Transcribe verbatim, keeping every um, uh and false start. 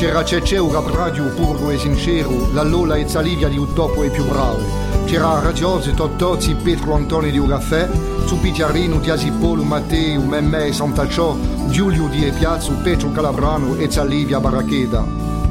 C'era Cecce un rap radio puro e sincero, la Lola e Zalivia di un topo e più brave. C'era Raggiose, Tottozzi, Petro Antoni di un caffè, su Picciarrino, Tiasi Polo, Matteo, Memme e Santacciò, Giulio di e Piazzo, Petro Calabrano e Zalivia Barracheda.